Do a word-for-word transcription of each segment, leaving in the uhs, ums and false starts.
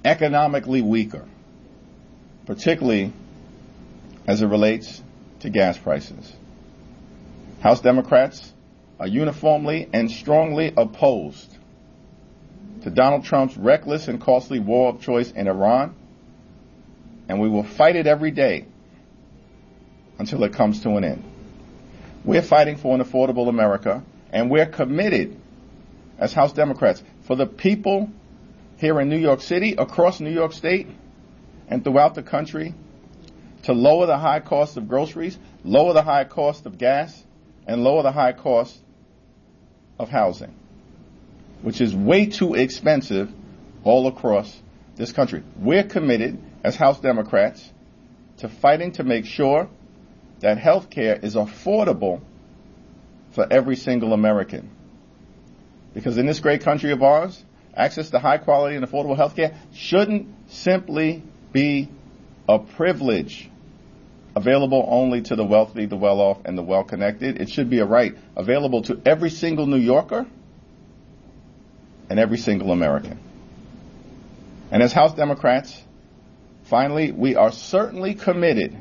economically weaker, particularly as it relates to gas prices. House Democrats are uniformly and strongly opposed to Donald Trump's reckless and costly war of choice in Iran, and we will fight it every day until it comes to an end. We're fighting for an affordable America, and we're committed as House Democrats for the people here in New York City, across New York State, and throughout the country to lower the high cost of groceries, lower the high cost of gas, and lower the high cost of housing, which is way too expensive all across this country. We're committed as House Democrats to fighting to make sure that health care is affordable for every single American. Because in this great country of ours, access to high quality and affordable health care shouldn't simply be a privilege available only to the wealthy, the well-off, and the well-connected. It should be a right available to every single New Yorker and every single American. And as House Democrats, finally, we are certainly committed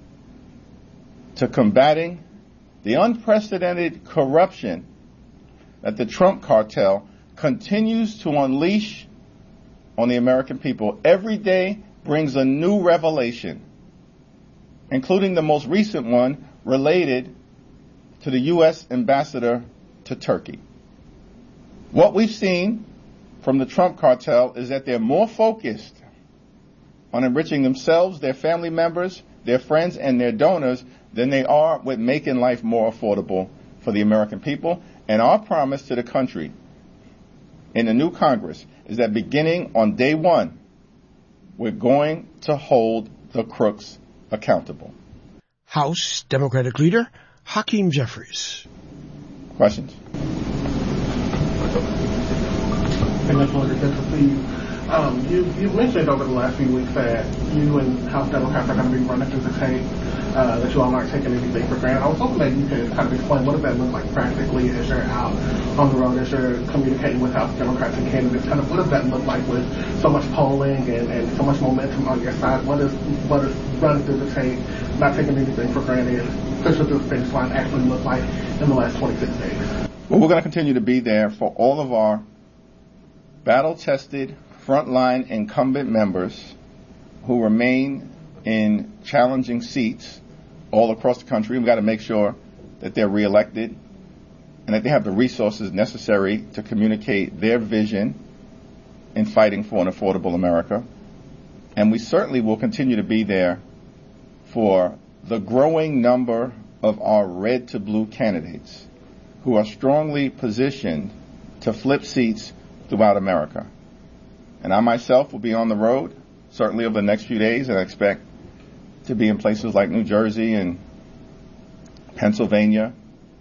to combating the unprecedented corruption that the Trump cartel continues to unleash on the American people. Every day brings a new revelation, including the most recent one related to the U S ambassador to Turkey. What we've seen from the Trump cartel is that they're more focused on enriching themselves, their family members, their friends, and their donors than they are with making life more affordable for the American people. And our promise to the country in the new Congress is that beginning on day one, we're going to hold the crooks accountable. House Democratic Leader Hakeem Jeffries. Questions? Um, you, you mentioned over the last few weeks that you and House Democrats are going to be running through the tape, uh, that you all aren't taking anything for granted. I was hoping that you could kind of explain what does that look like practically as you're out on the road, as you're communicating with House Democrats and candidates. Kind of what does that look like with so much polling and, and so much momentum on your side? What is what does running through the tape, not taking anything for granted, pushing through the finish line actually look like in the last twenty-six days? Well, we're going to continue to be there for all of our battle-tested, frontline incumbent members who remain in challenging seats all across the country. We've got to make sure that they're reelected and that they have the resources necessary to communicate their vision in fighting for an affordable America. And we certainly will continue to be there for the growing number of our red to blue candidates who are strongly positioned to flip seats throughout America. And I myself will be on the road, certainly over the next few days, and I expect to be in places like New Jersey and Pennsylvania,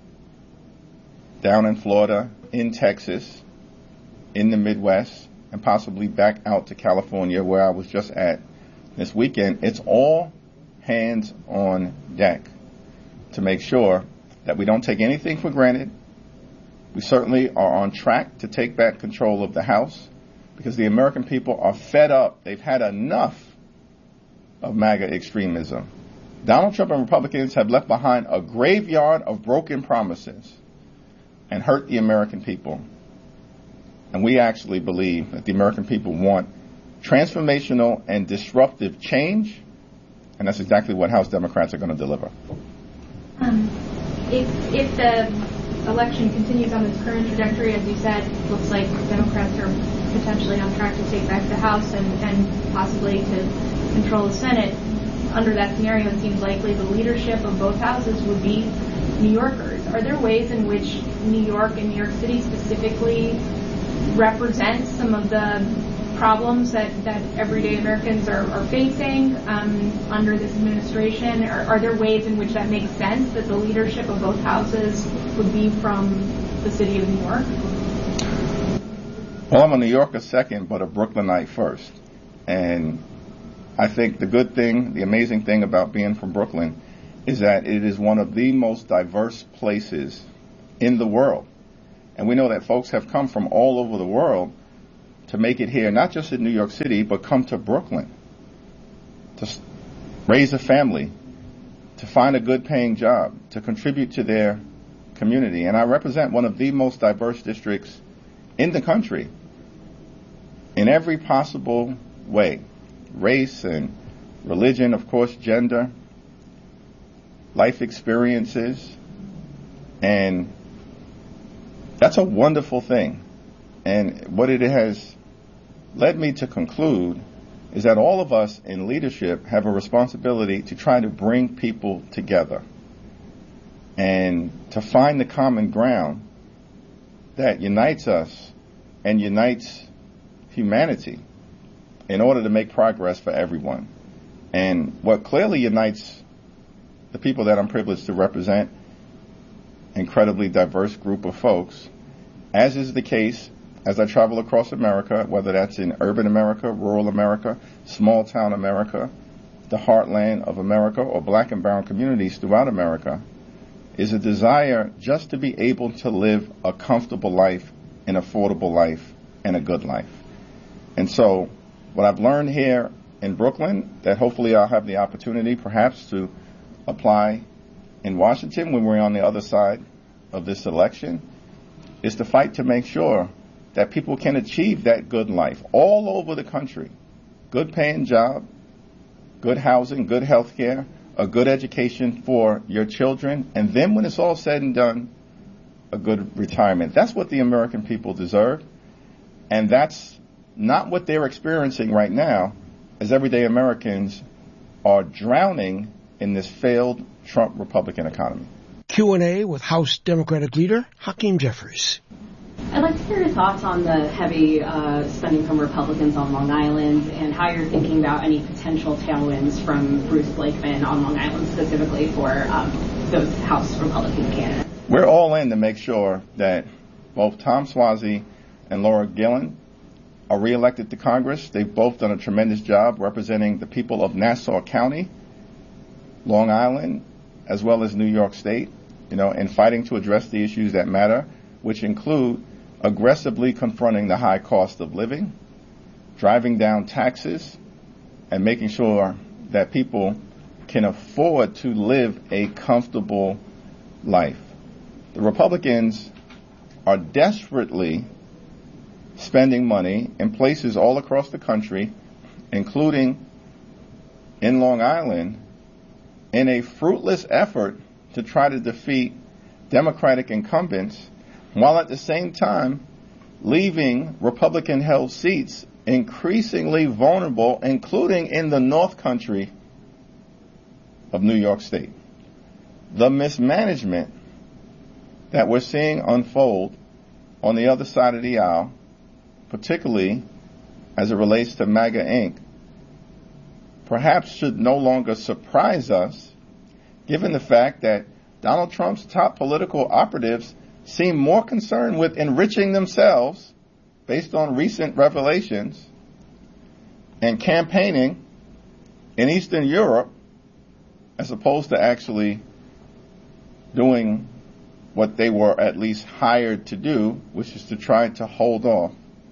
down in Florida, in Texas, in the Midwest, and possibly back out to California, where I was just at this weekend. It's all hands on deck to make sure that we don't take anything for granted. We certainly are on track to take back control of the House because the American people are fed up. They've had enough of MAGA extremism. Donald Trump and Republicans have left behind a graveyard of broken promises and hurt the American people. And we actually believe that the American people want transformational and disruptive change, and that's exactly what House Democrats are going to deliver. Um, if, if the election continues on its current trajectory, as you said, looks like Democrats are potentially on track to take back the House and, and possibly to control the Senate. Under that scenario, it seems likely the leadership of both houses would be New Yorkers. Are there ways in which New York and New York City specifically represent some of the problems that, that everyday Americans are, are facing um, under this administration? Are, are there ways in which that makes sense, that the leadership of both houses would be from the city of New York? Well, I'm a New Yorker second, but a Brooklynite first. And I think the good thing, the amazing thing about being from Brooklyn is that it is one of the most diverse places in the world. And we know that folks have come from all over the world to make it here, not just in New York City, but come to Brooklyn to raise a family, to find a good paying job, to contribute to their community. And I represent one of the most diverse districts in the country in every possible way. Race and religion, of course, gender, life experiences. And that's a wonderful thing. And what it has led me to conclude is that all of us in leadership have a responsibility to try to bring people together and to find the common ground that unites us and unites humanity in order to make progress for everyone. And what clearly unites the people that I'm privileged to represent, incredibly diverse group of folks, as is the case as I travel across America, whether that's in urban America, rural America, small town America, the heartland of America, or black and brown communities throughout America, is a desire just to be able to live a comfortable life, an affordable life, and a good life. And so what I've learned here in Brooklyn, that hopefully I'll have the opportunity perhaps to apply in Washington when we're on the other side of this election, is to fight to make sure that people can achieve that good life all over the country. Good paying job, good housing, good health care, a good education for your children, and then when it's all said and done, a good retirement. That's what the American people deserve, and that's not what they're experiencing right now, as everyday Americans are drowning in this failed Trump Republican economy. Q and A with House Democratic Leader Hakeem Jeffries. I'd like to hear your thoughts on the heavy uh, spending from Republicans on Long Island and how you're thinking about any potential tailwinds from Bruce Blakeman on Long Island specifically for um, those House Republican candidates. We're all in to make sure that both Tom Suozzi and Laura Gillen are reelected to Congress. They've both done a tremendous job representing the people of Nassau County, Long Island, as well as New York State, you know, in fighting to address the issues that matter, which include aggressively confronting the high cost of living, driving down taxes, and making sure that people can afford to live a comfortable life. The Republicans are desperately spending money in places all across the country, including in Long Island, in a fruitless effort to try to defeat Democratic incumbents, while at the same time leaving Republican-held seats increasingly vulnerable, including in the North Country of New York State. The mismanagement that we're seeing unfold on the other side of the aisle, particularly as it relates to MAGA Incorporated, perhaps should no longer surprise us, given the fact that Donald Trump's top political operatives seem more concerned with enriching themselves based on recent revelations and campaigning in Eastern Europe as opposed to actually doing what they were at least hired to do, which is to try to hold off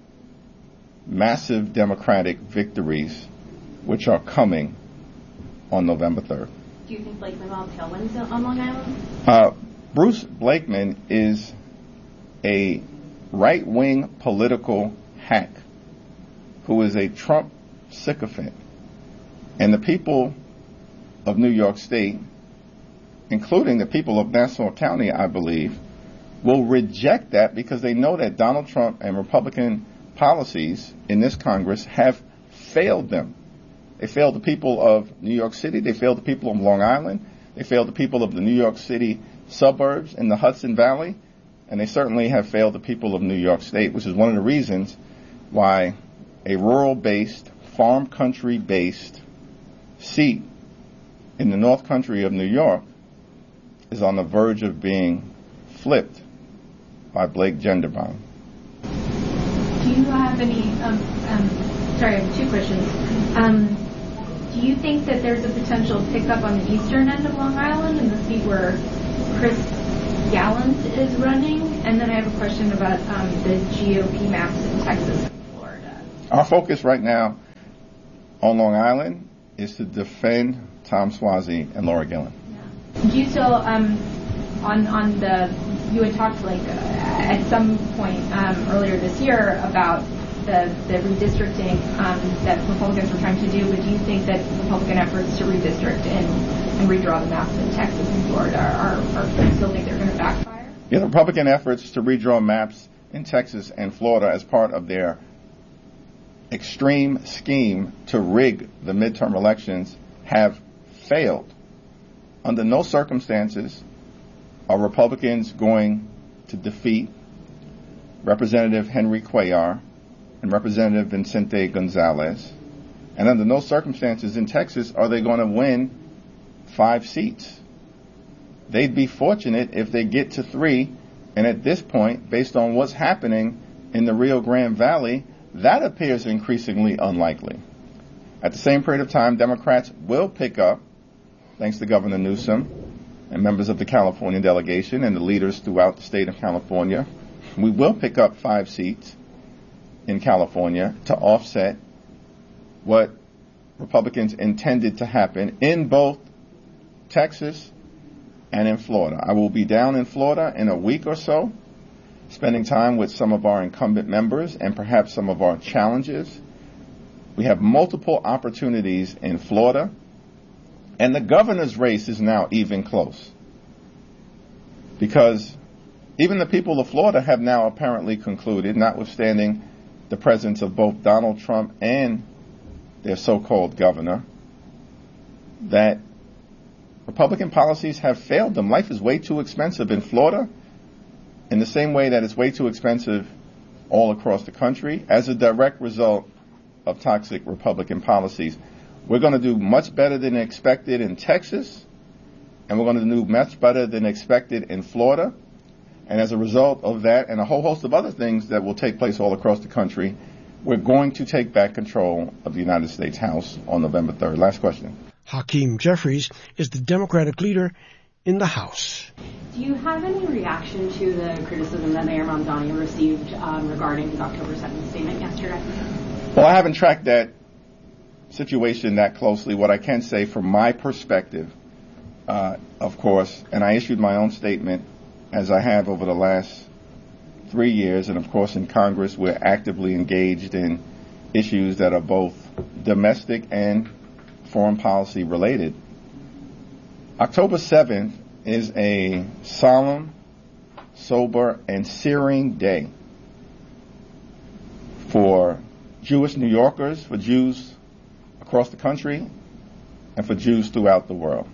massive Democratic victories which are coming on November third. Do you think Blakeman will have tailwinds on Long Island? Uh, Bruce Blakeman is a right-wing political hack who is a Trump sycophant. And the people of New York State, including the people of Nassau County, I believe, will reject that because they know that Donald Trump and Republican policies in this Congress have failed them. They failed the people of New York City. They failed the people of Long Island. They failed the people of the New York City suburbs in the Hudson Valley. And they certainly have failed the people of New York State, which is one of the reasons why a rural-based, farm country-based seat in the North Country of New York is on the verge of being flipped by Blake Genderbaum. Do you have any, um, um, sorry, I have two questions. Um, do you think that there's a potential pickup on the eastern end of Long Island in the seat where Chris Gallant is running? And then I have a question about um, the G O P maps in Texas and Florida. Our focus right now on Long Island is to defend Tom Suozzi and Laura Gillen. Yeah. Do you still, um, on on the, you had talked like uh, at some point um, earlier this year about the, the redistricting um, that Republicans were trying to do, but do you think that Republican efforts to redistrict and, and redraw the maps in Texas and Florida are, are, are you still think they're going to backfire? Yeah, the Republican efforts to redraw maps in Texas and Florida as part of their extreme scheme to rig the midterm elections have failed. Under no circumstances are Republicans going to defeat Representative Henry Cuellar and Representative Vicente Gonzalez. And under no circumstances in Texas are they going to win five seats. They'd be fortunate if they get to three. And at this point, based on what's happening in the Rio Grande Valley, that appears increasingly unlikely. At the same period of time, Democrats will pick up, thanks to Governor Newsom and members of the California delegation and the leaders throughout the state of California, we will pick up five seats in California to offset what Republicans intended to happen in both Texas and in Florida. I will be down in Florida in a week or so, spending time with some of our incumbent members and perhaps some of our challenges. We have multiple opportunities in Florida, and the governor's race is now even close. Because even the people of Florida have now apparently concluded, notwithstanding the presence of both Donald Trump and their so-called governor, that Republican policies have failed them. Life is way too expensive in Florida, in the same way that it's way too expensive all across the country as a direct result of toxic Republican policies. We're going to do much better than expected in Texas, and we're going to do much better than expected in Florida. And as a result of that and a whole host of other things that will take place all across the country, we're going to take back control of the United States House on November third. Last question. Hakeem Jeffries is the Democratic leader in the House. Do you have any reaction to the criticism that Mayor Mamdani received um, regarding his October seventh statement yesterday? Well, I haven't tracked that situation that closely. What I can say from my perspective, uh, of course, and I issued my own statement as I have over the last three years, and of course in Congress we're actively engaged in issues that are both domestic and foreign policy related. October seventh is a solemn, sober, and searing day for Jewish New Yorkers, for Jews across the country, and for Jews throughout the world.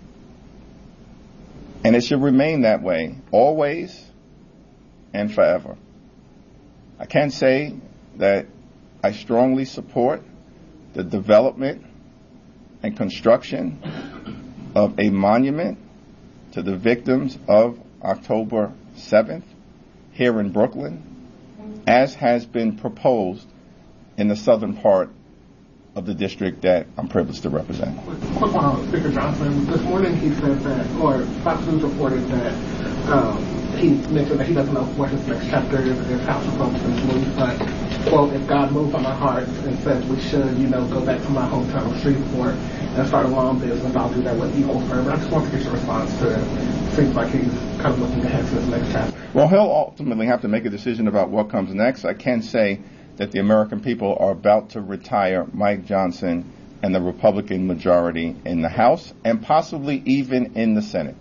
And it should remain that way, always and forever. I can say that I strongly support the development and construction of a monument to the victims of October seventh here in Brooklyn, as has been proposed in the southern part of the district that I'm privileged to represent. Quick one on Speaker Johnson. This morning he said that, or Fox News reported that um, he mentioned that he doesn't know what his next chapter is if House Republicans move, but, quote, if God moves on our hearts and says we should, you know, go back to my hometown of Shreveport and start a lawn business, I'll do that with equal fervor. I just want to get your response to it. Seems like he's kind of looking ahead to his next chapter. Well, he'll ultimately have to make a decision about what comes next. I can say that the American people are about to retire Mike Johnson and the Republican majority in the House and possibly even in the Senate.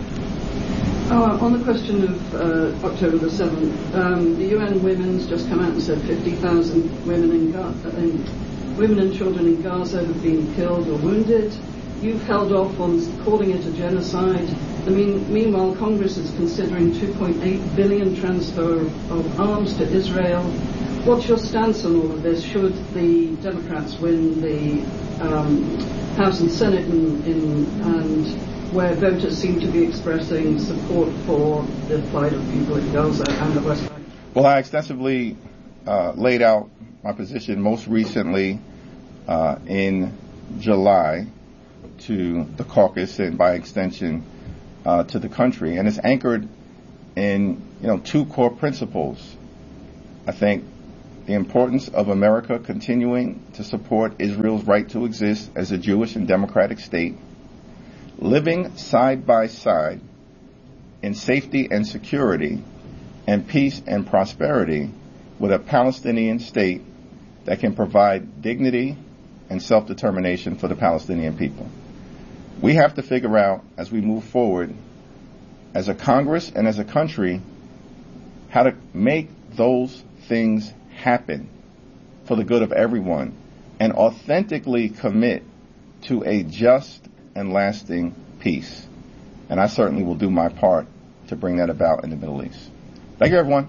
Uh, on the question of uh, October the seventh, um, the U N Women's just come out and said fifty thousand women in Gaza, and women and children in Gaza have been killed or wounded. You've held off on calling it a genocide. I mean, meanwhile, Congress is considering two point eight billion transfer of arms to Israel. What's your stance on all of this? Should the Democrats win the um, House and Senate in, in, and where voters seem to be expressing support for the plight of people in Gaza and the West Bank? Well, I extensively uh, laid out my position most recently uh, in July to the caucus and by extension uh, to the country. And it's anchored in, you know, two core principles. I think the importance of America continuing to support Israel's right to exist as a Jewish and democratic state, living side by side in safety and security and peace and prosperity with a Palestinian state that can provide dignity and self-determination for the Palestinian people. We have to figure out, as we move forward, as a Congress and as a country, how to make those things happen for the good of everyone and authentically commit to a just and lasting peace. And I certainly will do my part to bring that about in the Middle East. Thank you, everyone.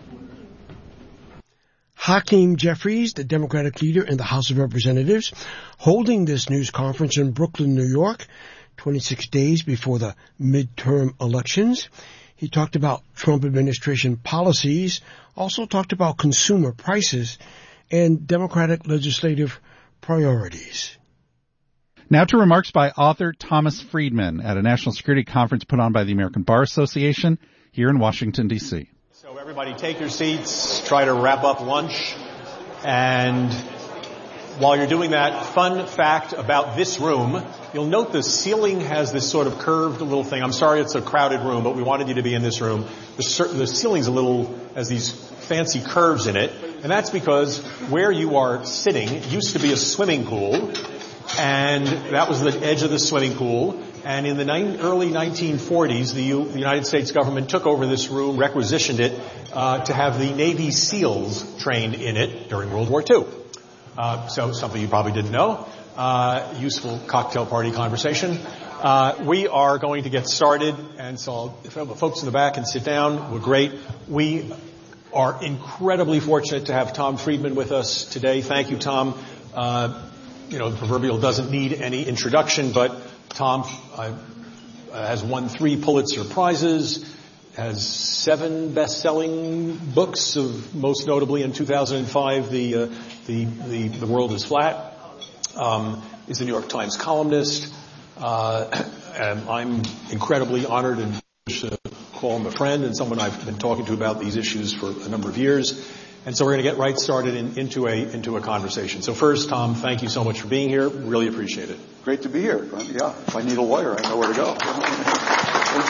Hakeem Jeffries, the Democratic leader in the House of Representatives, holding this news conference in Brooklyn, New York, twenty-six days before the midterm elections. He talked about Trump administration policies, also talked about consumer prices and Democratic legislative priorities. Now to remarks by author Thomas Friedman at a national security conference put on by the American Bar Association here in Washington, D C. So everybody take your seats, try to wrap up lunch, and while you're doing that, fun fact about this room, you'll note the ceiling has this sort of curved little thing. I'm sorry it's a crowded room, but we wanted you to be in this room. The, the ceiling's a little, has these fancy curves in it, and that's because where you are sitting used to be a swimming pool, and that was the edge of the swimming pool. And in the ni- early nineteen forties, the, U- the United States government took over this room, requisitioned it uh, to have the Navy SEALs trained in it during World War Two. Uh, so something you probably didn't know. Uh, useful cocktail party conversation. Uh, we are going to get started, and so if the folks in the back can sit down, we're great. We are incredibly fortunate to have Tom Friedman with us today. Thank you, Tom. Uh, you know, the proverbial doesn't need any introduction, but Tom uh, has won three Pulitzer Prizes, has seven best-selling books, of most notably in two thousand five, the uh, the, the the World is Flat. Um, is a New York Times columnist. Uh, and I'm incredibly honored and to call him a friend and someone I've been talking to about these issues for a number of years. And so we're going to get right started in, into a into a conversation. So first, Tom, thank you so much for being here. Really appreciate it. Great to be here. Yeah, if I need a lawyer, I know where to go. Thank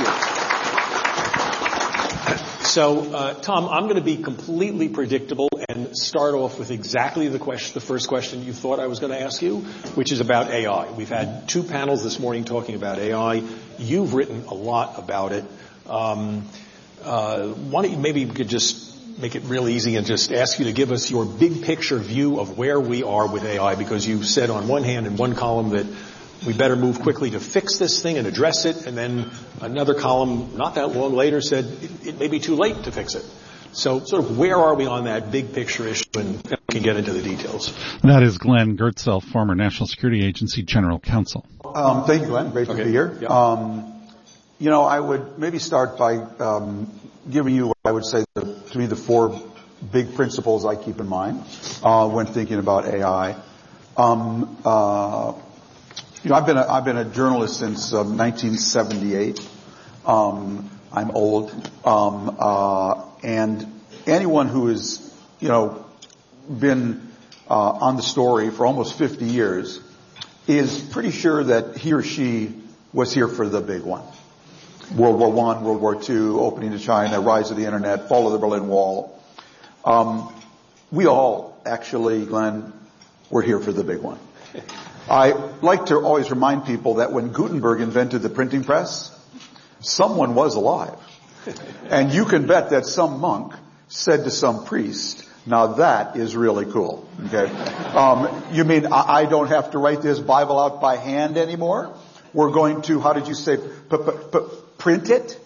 you. So, uh, Tom, I'm going to be completely predictable and start off with exactly the question, the first question you thought I was going to ask you, which is about A I. We've had two panels this morning talking about A I. You've written a lot about it. Um, uh, why don't you maybe we could just make it real easy and just ask you to give us your big picture view of where we are with A I, because you said on one hand in one column that we better move quickly to fix this thing and address it, and then another column not that long later said it, it may be too late to fix it. So sort of where are we on that big picture issue, and we can get into the details. That is Glenn Gertzell, former National Security Agency General Counsel. Um, thank you, Glenn. Great okay. to be here. Yeah. Um, you know, I would maybe start by um, giving you what I would say the, to me the four big principles I keep in mind uh, when thinking about A I. Um, uh, you know, I've been a, I've been a journalist since uh, nineteen seventy-eight. Um, I'm old, um, uh, and anyone who has, you know, been uh, on the story for almost fifty years is pretty sure that he or she was here for the big one. World War One, World War Two, opening to China, rise of the internet, fall of the Berlin Wall. Um, we all actually, Glenn, were here for the big one. I like to always remind people that when Gutenberg invented the printing press, someone was alive. And you can bet that some monk said to some priest, now that is really cool. Okay. Um, you mean I, I don't have to write this Bible out by hand anymore? We're going to, how did you say, p- p- p- print it?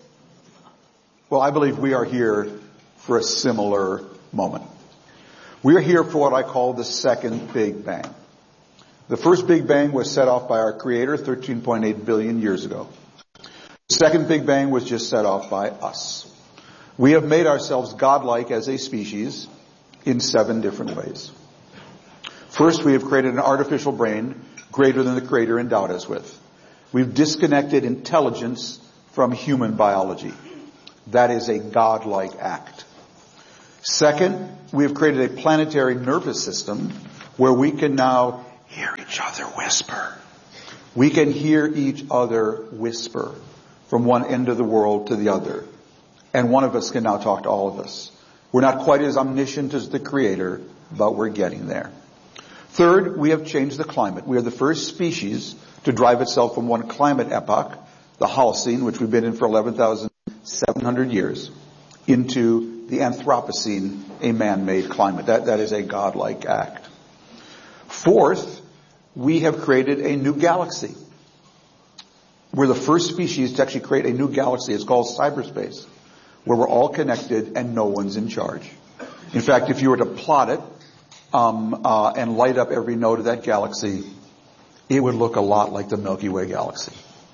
Well, I believe we are here for a similar moment. We're here for what I call the second Big Bang. The first Big Bang was set off by our Creator thirteen point eight billion years ago. The second Big Bang was just set off by us. We have made ourselves godlike as a species in seven different ways. First, we have created an artificial brain greater than the Creator endowed us with. We've disconnected intelligence from human biology. That is a godlike act. Second, we have created a planetary nervous system where we can now hear each other whisper. We can hear each other whisper from one end of the world to the other. And one of us can now talk to all of us. We're not quite as omniscient as the Creator, but we're getting there. Third, we have changed the climate. We are the first species to drive itself from one climate epoch, the Holocene, which we've been in for eleven thousand seven hundred years, into the Anthropocene, a man-made climate. That, that is a godlike act. Fourth, we have created a new galaxy. We're the first species to actually create a new galaxy. It's called cyberspace, where we're all connected and no one's in charge. In fact, if you were to plot it um, uh, and light up every node of that galaxy, it would look a lot like the Milky Way galaxy.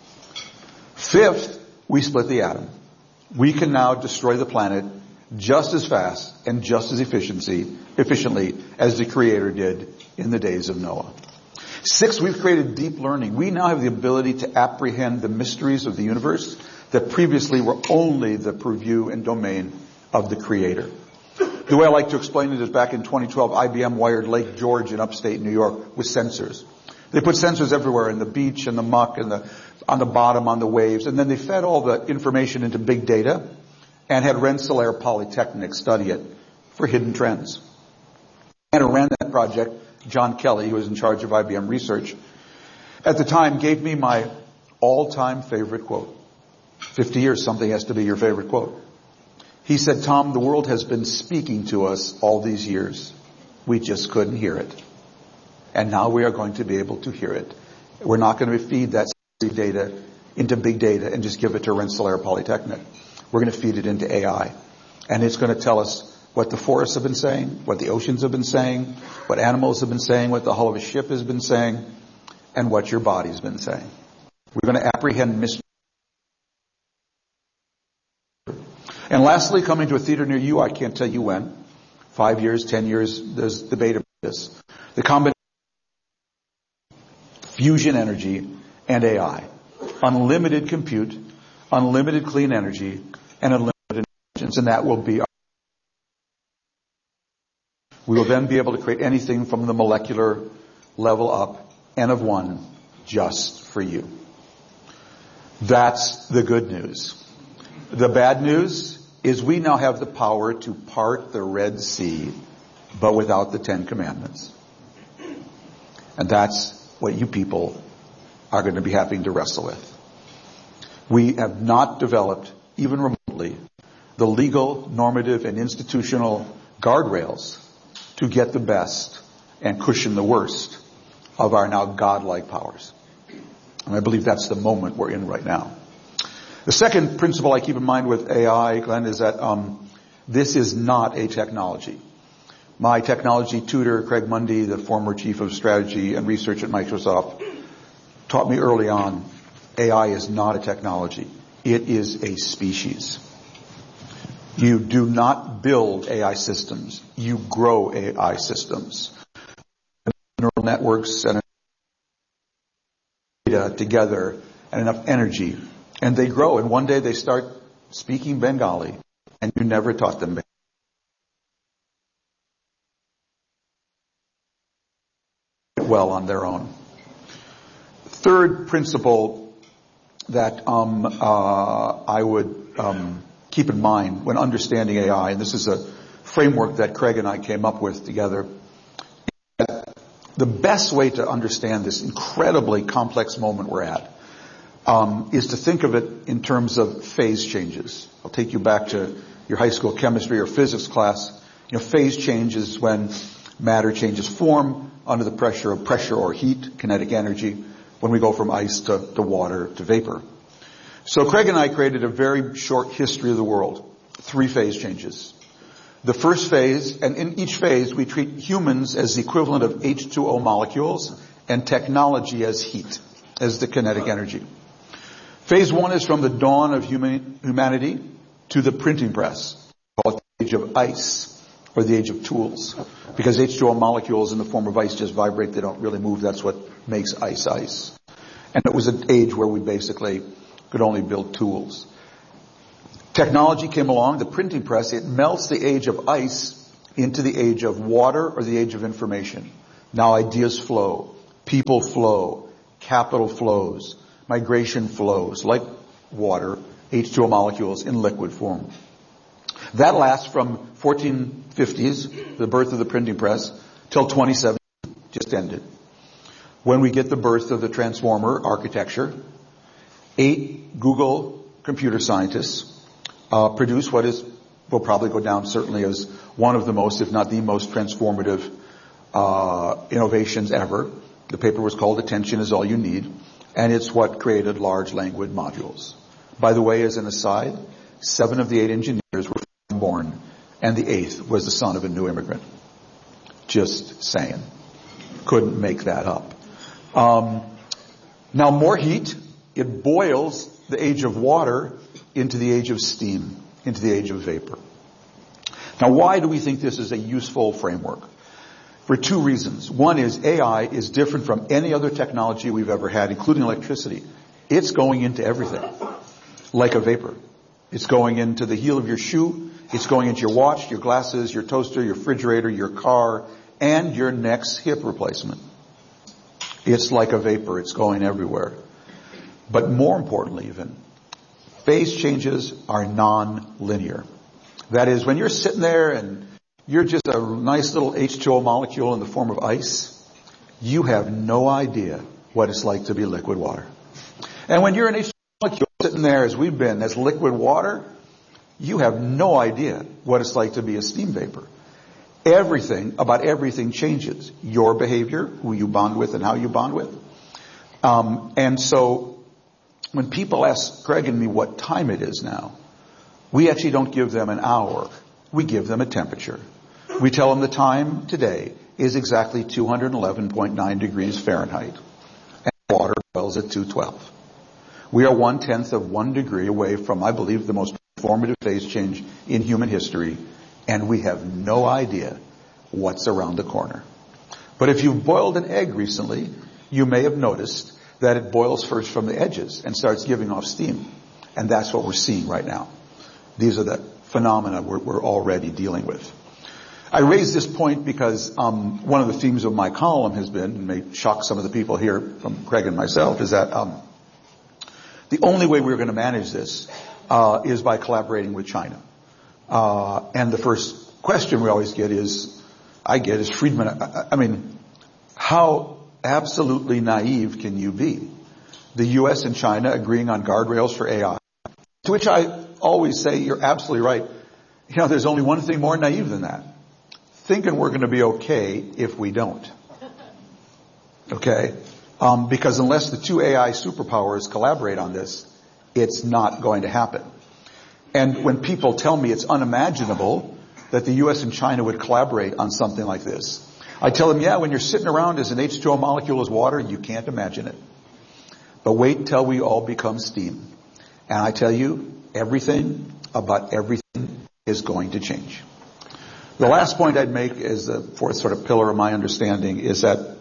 Fifth, we split the atom. We can now destroy the planet just as fast and just as efficiency, efficiently as the Creator did in the days of Noah. Sixth, we've created deep learning. We now have the ability to apprehend the mysteries of the universe that previously were only the purview and domain of the Creator. The way I like to explain it is back in twenty twelve, I B M wired Lake George in upstate New York with sensors. They put sensors everywhere, in the beach, in the muck, in the, on the bottom, on the waves, and then they fed all the information into big data and had Rensselaer Polytechnic study it for hidden trends. And who ran that project, John Kelly, who was in charge of I B M research, at the time gave me my all-time favorite quote. Fifty years, something has to be your favorite quote. He said, Tom, the world has been speaking to us all these years. We just couldn't hear it. And now we are going to be able to hear it. We're not going to feed that data into big data and just give it to Rensselaer Polytechnic. We're going to feed it into A I. And it's going to tell us what the forests have been saying, what the oceans have been saying, what animals have been saying, what the hull of a ship has been saying, and what your body's been saying. We're going to apprehend mystery. And lastly, coming to a theater near you, I can't tell you when, five years, ten years, there's debate about this. The combination of fusion energy and A I. Unlimited compute, unlimited clean energy, and unlimited intelligence, and that will be our. We will then be able to create anything from the molecular level up, N of one, just for you. That's the good news. The bad news is we now have the power to part the Red Sea, but without the Ten Commandments. And that's what you people are going to be having to wrestle with. We have not developed, even remotely, the legal, normative, and institutional guardrails to get the best and cushion the worst of our now godlike powers. And I believe that's the moment we're in right now. The second principle I keep in mind with A I, Glenn, is that um, this is not a technology. My technology tutor, Craig Mundy, the former chief of strategy and research at Microsoft, taught me early on, A I is not a technology. It is a species. You do not build A I systems. You grow A I systems. Neural networks and data together and enough energy. And they grow, and one day they start speaking Bengali, and you never taught them Bengali. Well on their own. Third principle that um, uh, I would um, keep in mind when understanding A I, and this is a framework that Craig and I came up with together, the best way to understand this incredibly complex moment we're at Um, is to think of it in terms of phase changes. I'll take you back to your high school chemistry or physics class. You know, phase change is when matter changes form under the pressure of pressure or heat, kinetic energy, when we go from ice to, to water to vapor. So Craig and I created a very short history of the world. Three phase changes. The first phase, and in each phase we treat humans as the equivalent of H two O molecules and technology as heat, as the kinetic energy. Phase one is from the dawn of human, humanity to the printing press, called the age of ice, or the age of tools. Because H two O molecules in the form of ice just vibrate, they don't really move, that's what makes ice ice. And it was an age where we basically could only build tools. Technology came along, the printing press, it melts the age of ice into the age of water or the age of information. Now ideas flow, people flow, capital flows, migration flows, like water, H two O molecules in liquid form. That lasts from fourteen fifties, the birth of the printing press, till twenty seventeen, just ended. When we get the birth of the transformer architecture, eight Google computer scientists uh, produce what is will probably go down certainly as one of the most, if not the most transformative uh, innovations ever. The paper was called Attention is All You Need, and it's what created large language modules. By the way, as an aside, seven of the eight engineers were born, and the eighth was the son of a new immigrant. Just saying. Couldn't make that up. Um, now more heat, it boils the age of water into the age of steam, into the age of vapor. Now why do we think this is a useful framework? For two reasons. One is A I is different from any other technology we've ever had, including electricity. It's going into everything, like a vapor. It's going into the heel of your shoe, it's going into your watch, your glasses, your toaster, your refrigerator, your car, and your next hip replacement. It's like a vapor, it's going everywhere. But more importantly even, phase changes are non-linear. That is, when you're sitting there and you're just a nice little H two O molecule in the form of ice, you have no idea what it's like to be liquid water. And when you're an H two O molecule sitting there, as we've been, as liquid water, you have no idea what it's like to be a steam vapor. Everything about everything changes. Your behavior, who you bond with and how you bond with. Um, and so when people ask Craig and me what time it is now, we actually don't give them an hour. We give them a temperature. We tell them the time today is exactly two hundred eleven point nine degrees Fahrenheit. And water boils at two twelve. We are one-tenth of one degree away from, I believe, the most transformative phase change in human history, and we have no idea what's around the corner. But if you've boiled an egg recently, you may have noticed that it boils first from the edges and starts giving off steam. And that's what we're seeing right now. These are the phenomena we're, we're already dealing with. I raise this point because um, one of the themes of my column has been, and may shock some of the people here from Craig and myself, is that um, the only way we're going to manage this uh, is by collaborating with China. Uh, and the first question we always get is, I get is, Friedman, I, I mean, how absolutely naive can you be? The U S and China agreeing on guardrails for A I. To which I always say, you're absolutely right. You know, there's only one thing more naive than that. Thinking we're going to be okay if we don't. Okay? Um, because unless the two A I superpowers collaborate on this, it's not going to happen. And when people tell me it's unimaginable that the U S and China would collaborate on something like this, I tell them, yeah, when you're sitting around as an H two O molecule as water, you can't imagine it. But wait until we all become steam. And I tell you, everything about everything is going to change. The last point I'd make is the fourth sort of pillar of my understanding is that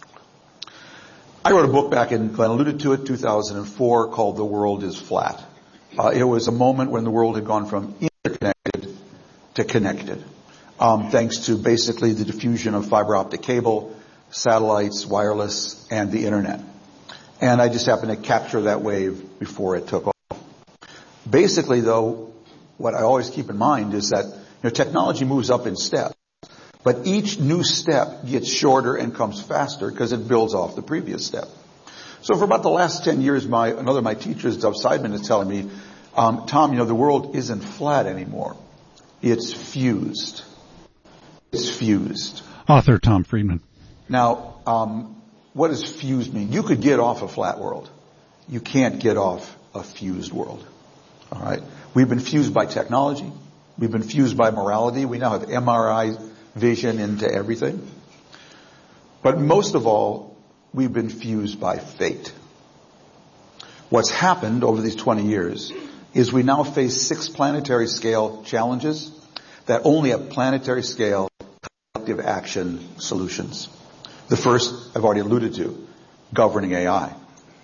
I wrote a book back in, Glenn alluded to it, two thousand four called The World is Flat. Uh, it was a moment when the world had gone from interconnected to connected, um, thanks to basically the diffusion of fiber optic cable, satellites, wireless, and the internet. And I just happened to capture that wave before it took off. Basically, though, what I always keep in mind is that you know, technology moves up in steps, but each new step gets shorter and comes faster because it builds off the previous step. So for about the last ten years, my another of my teachers, Dov Seidman, is telling me, um, Tom, you know, the world isn't flat anymore. It's fused. It's fused. Author Tom Friedman. Now, um, what does fused mean? You could get off a flat world. You can't get off a fused world. All right? We've been fused by technology. We've been fused by morality. We now have M R I vision into everything. But most of all, we've been fused by fate. What's happened over these twenty years is we now face six planetary scale challenges that only at planetary scale collective action solutions. The first I've already alluded to, governing A I.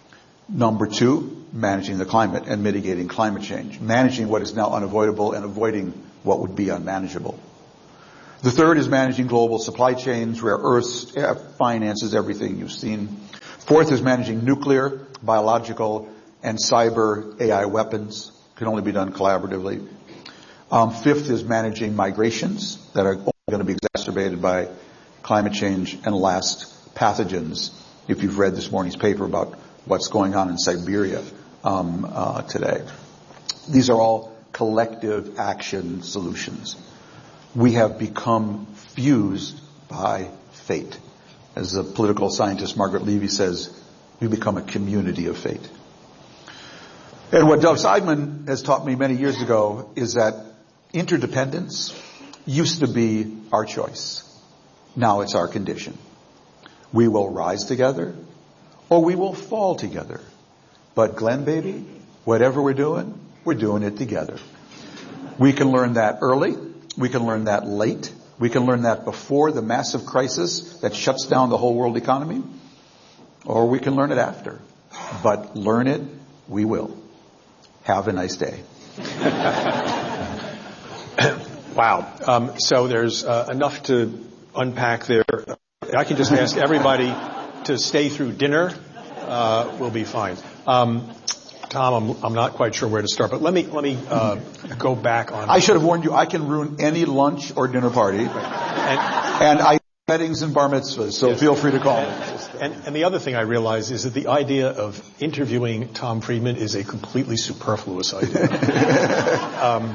Number two, managing the climate and mitigating climate change, managing what is now unavoidable and avoiding what would be unmanageable. The third is managing global supply chains, rare earths, finances, everything you've seen. Fourth is managing nuclear, biological, and cyber A I weapons. Can only be done collaboratively. Um, fifth is managing migrations that are only going to be exacerbated by climate change. And last, pathogens, if you've read this morning's paper about what's going on in Siberia um, uh, today. These are all collective action solutions. We have become fused by fate. As the political scientist Margaret Levy says, we become a community of fate. And what Dov Seidman has taught me many years ago is that interdependence used to be our choice. Now it's our condition. We will rise together or we will fall together. But Glenn, baby, whatever we're doing, we're doing it together. We can learn that early. We can learn that late. We can learn that before the massive crisis that shuts down the whole world economy. Or we can learn it after. But learn it, we will. Have a nice day. Wow. Um, so there's uh, enough to unpack there. I can just ask everybody to stay through dinner. Uh, we'll be fine. Um, Tom, I'm, I'm not quite sure where to start, but let me let me uh, go back on. I should have warned you. I can ruin any lunch or dinner party, and, and I weddings and bar mitzvahs. So yes. Feel free to call me. And, and the other thing I realize is that the idea of interviewing Tom Friedman is a completely superfluous idea. um,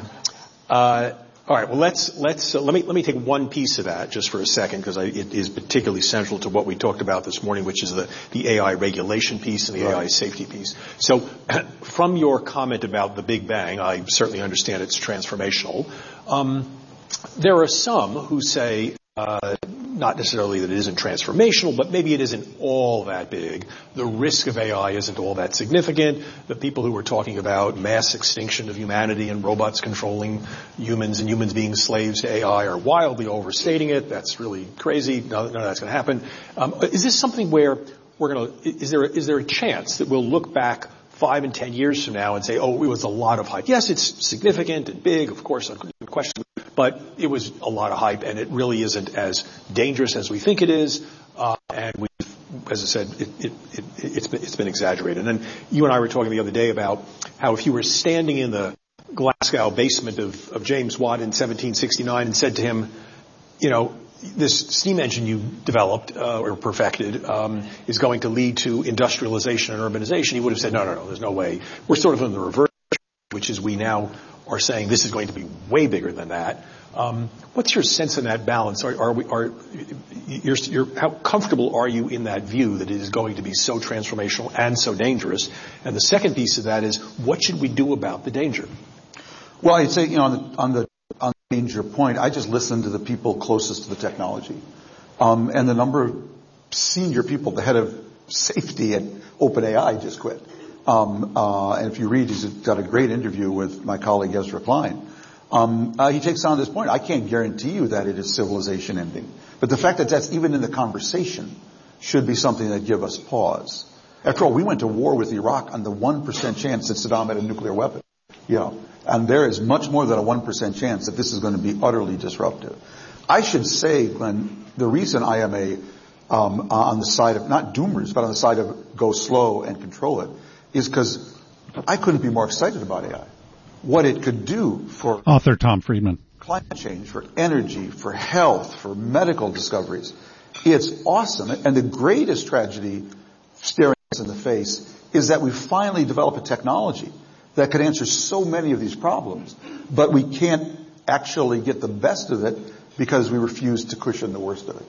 uh, all right. Well, let's let's uh, let me let me take one piece of that just for a second because it is particularly central to what we talked about this morning, which is the the A I regulation piece and the right. A I safety piece. So, from your comment about the Big Bang, I certainly understand it's transformational. Um, there are some who say. Uh, not necessarily that it isn't transformational, but maybe it isn't all that big. The risk of A I isn't all that significant. The people who are talking about mass extinction of humanity and robots controlling humans and humans being slaves to A I are wildly overstating it. That's really crazy. None, none of that's going to happen. Um, is this something where we're going to, is there, is there a chance that we'll look back five and ten years from now and say, oh, it was a lot of hype? Yes, it's significant and big, of course, no question. But it was a lot of hype, and it really isn't as dangerous as we think it is. Uh, and we've, as I said, it, it, it, it's, been, it's been exaggerated. And you and I were talking the other day about how if you were standing in the Glasgow basement of, of James Watt in seventeen sixty-nine and said to him, you know, this steam engine you developed uh, or perfected um, is going to lead to industrialization and urbanization, he would have said, no, no, no, there's no way. We're sort of in the reverse, which is we now are saying this is going to be way bigger than that. Um, what's your sense in that balance? Are, are we, are, you're, you're, how comfortable are you in that view that it is going to be so transformational and so dangerous? And the second piece of that is, what should we do about the danger? Well, I'd say, you know, on the, on the, on the danger point, I just listen to the people closest to the technology. Um, and the number of senior people, the head of safety at OpenAI just quit. Um, uh, and if you read, he's got a great interview with my colleague Ezra Klein. Um, uh, he takes on this point. I can't guarantee you that it is civilization ending, but the fact that that's even in the conversation should be something that give us pause. After all, we went to war with Iraq on the one percent chance that Saddam had a nuclear weapon. You know, and there is much more than a one percent chance that this is going to be utterly disruptive. I should say, Glenn, the reason I am a um, on the side of not doomers, but on the side of go slow and control it, is because I couldn't be more excited about A I. What it could do for author Tom Friedman, climate change, for energy, for health, for medical discoveries. It's awesome. And the greatest tragedy staring us in the face is that we finally developed a technology that could answer so many of these problems, but we can't actually get the best of it because we refuse to cushion the worst of it.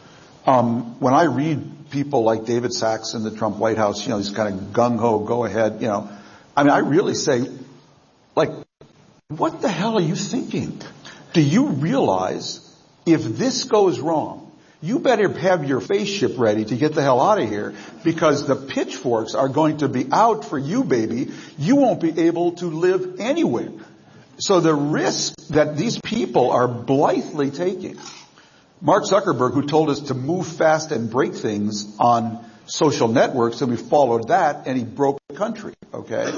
Um, when I read people like David Sachs in the Trump White House, you know, these kind of gung-ho, go ahead, you know, I mean, I really say, like, what the hell are you thinking? Do you realize if this goes wrong, you better have your spaceship ready to get the hell out of here because the pitchforks are going to be out for you, baby. You won't be able to live anywhere. So the risk that these people are blithely taking, Mark Zuckerberg, who told us to move fast and break things on social networks, and we followed that, and he broke the country, okay?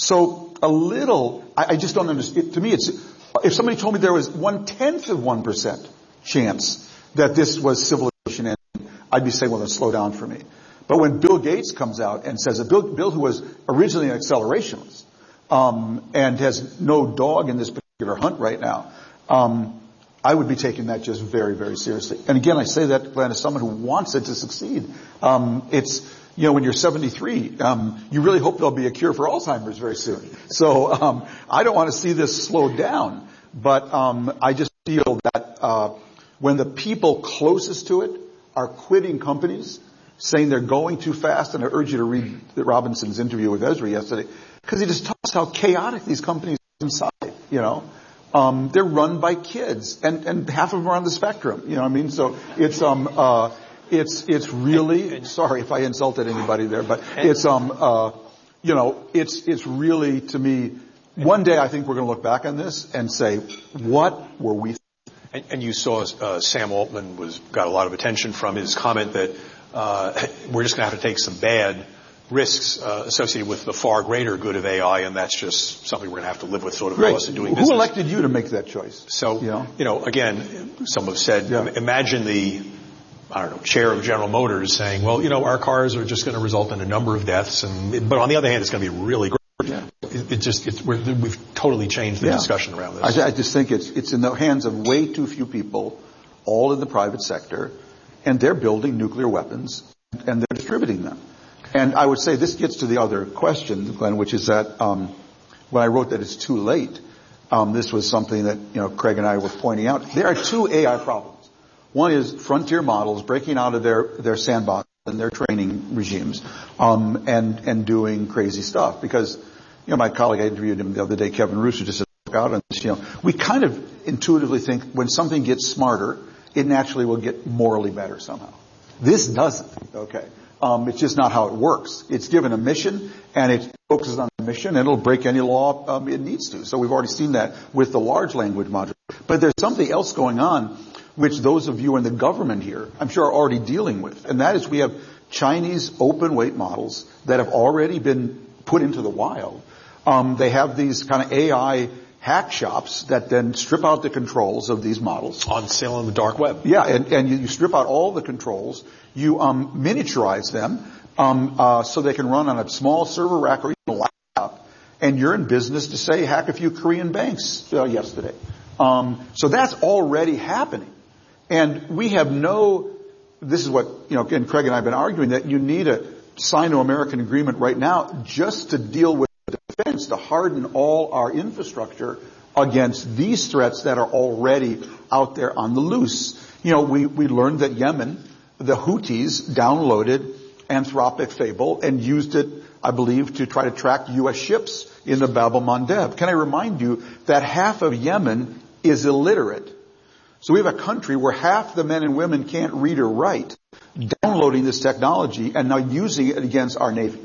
So a little, I, I just don't understand. It, to me, it's, if somebody told me there was one-tenth of one percent chance that this was civilization ending, I'd be saying, well, then slow down for me. But when Bill Gates comes out and says, Bill, Bill who was originally an accelerationist, um, and has no dog in this particular hunt right now, um, I would be taking that just very, very seriously. And again, I say that, Glenn, as someone who wants it to succeed. Um, it's, you know, when you're seventy-three, um, you really hope there'll be a cure for Alzheimer's very soon. So, um, I don't want to see this slow down, but, um, I just feel that, uh, when the people closest to it are quitting companies, saying they're going too fast, and I urge you to read Robinson's interview with Ezra yesterday, because he just talks how chaotic these companies are inside, you know. Um, they're run by kids, and, and half of them are on the spectrum, you know what I mean? So it's, um, uh, it's, it's really, sorry if I insulted anybody there, but it's, um, uh, you know, it's, it's really, to me, one day I think we're going to look back on this and say, what were we And, and you saw uh, Sam Altman was got a lot of attention from his comment that uh, we're just going to have to take some bad risks uh, associated with the far greater good of A I, and that's just something we're going to have to live with sort of Great. cost of doing Who business. Who elected you to make that choice? So, you know, you know again, some have said, yeah. imagine the, I don't know, chair of General Motors saying, well, you know, our cars are just going to result in a number of deaths, and but on the other hand, it's going to be really great. Yeah. It, it just, it's, we're, we've totally changed the yeah. discussion around this. I, I just think it's, it's in the hands of way too few people, all in the private sector, and they're building nuclear weapons, and they're distributing them. And I would say this gets to the other question, Glenn, which is that um, when I wrote that it's too late, um, this was something that, you know, Craig and I were pointing out. There are two A I problems. One is frontier models breaking out of their, their sandbox and their training regimes, um, and, and doing crazy stuff. Because, you know, my colleague, I interviewed him the other day, Kevin Russo, just spoke out on this, you know, we kind of intuitively think when something gets smarter, it naturally will get morally better somehow. This doesn't, okay? Um, it's just not how it works. It's given a mission, and it focuses on the mission, and it'll break any law um, it needs to. So we've already seen that with the large language module. But there's something else going on, which those of you in the government here, I'm sure, are already dealing with. And that is we have Chinese open weight models that have already been put into the wild. Um, they have these kind of A I hack shops that then strip out the controls of these models. On sale on the dark web. Yeah, and, and you, you strip out all the controls. You um, miniaturize them um, uh, so they can run on a small server rack or even a laptop. And you're in business to say, hack a few Korean banks uh, yesterday. Um, so that's already happening. And we have no, this is what, you know, and Craig and I have been arguing, that you need a Sino-American agreement right now just to deal with the defense, to harden all our infrastructure against these threats that are already out there on the loose. You know, we, we learned that Yemen, the Houthis downloaded Anthropic Fable and used it, I believe, to try to track U S ships in the Bab el-Mandeb. Can I remind you that half of Yemen is illiterate? So we have a country where half the men and women can't read or write, downloading this technology and now using it against our Navy.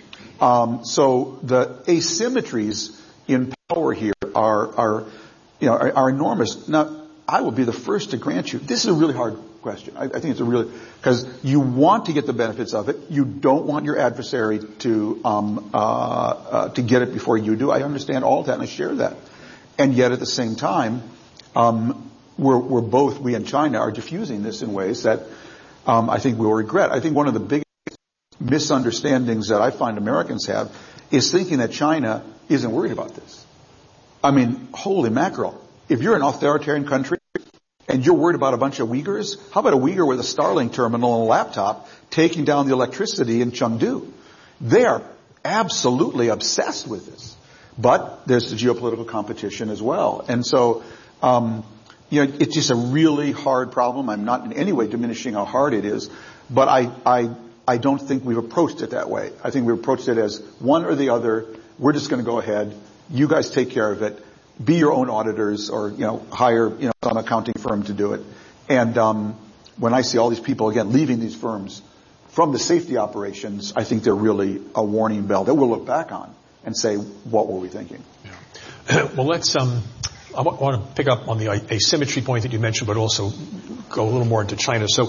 Um, so the asymmetries in power here are, are, you know, are, are enormous. Now, I will be the first to grant you, this is a really hard question. I, I think it's a really, because you want to get the benefits of it. You don't want your adversary to, um, uh, uh, to get it before you do. I understand all of that and I share that. And yet at the same time, um, we're, we're both, we and China are diffusing this in ways that, um, I think we'll regret. I think one of the biggest misunderstandings that I find Americans have is thinking that China isn't worried about this. I mean, holy mackerel. If you're an authoritarian country and you're worried about a bunch of Uyghurs, how about a Uyghur with a Starlink terminal and a laptop taking down the electricity in Chengdu? They are absolutely obsessed with this. But there's the geopolitical competition as well. And so, um, you know, it's just a really hard problem. I'm not in any way diminishing how hard it is, but I, I, I don't think we've approached it that way. I think we've approached it as one or the other. We're just going to go ahead. You guys take care of it. Be your own auditors, or, you know, hire, you know, some accounting firm to do it. And um, when I see all these people, again, leaving these firms from the safety operations, I think they're really a warning bell that we'll look back on and say, what were we thinking? Yeah. Well, let's, um, I want to pick up on the asymmetry point that you mentioned, but also go a little more into China. So